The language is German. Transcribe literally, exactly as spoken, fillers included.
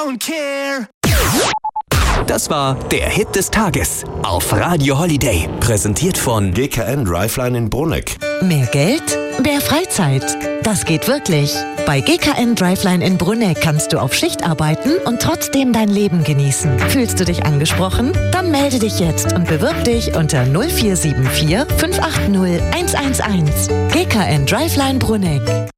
don't care. Das war der Hit des Tages auf Radio Holiday. Präsentiert von G K N Driveline in Bruneck. Mehr Geld? Mehr Freizeit. Das geht wirklich. Bei G K N Driveline in Bruneck kannst du auf Schicht arbeiten und trotzdem dein Leben genießen. Fühlst du dich angesprochen? Dann melde dich jetzt und bewirb dich unter null vier sieben vier fünf acht null eins eins eins. G K N Driveline Bruneck.